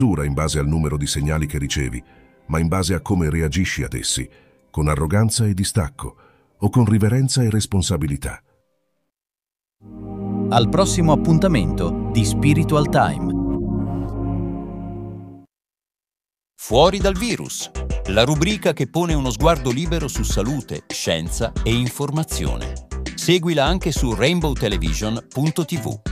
misura in base al numero di segnali che ricevi, ma in base a come reagisci ad essi, con arroganza e distacco, o con riverenza e responsabilità. Al prossimo appuntamento di Spiritual Time. Fuori dal virus, la rubrica che pone uno sguardo libero su salute, scienza e informazione. Seguila anche su rainbowtelevision.tv.